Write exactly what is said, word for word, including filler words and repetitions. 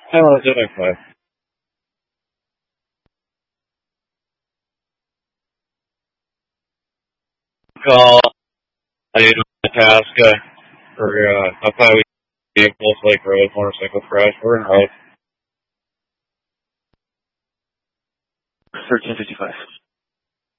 I want to do it five. Call I Nebraska for uh, up Highway vehicles like road motorcycle crash. We're in road. thirteen fifty-five.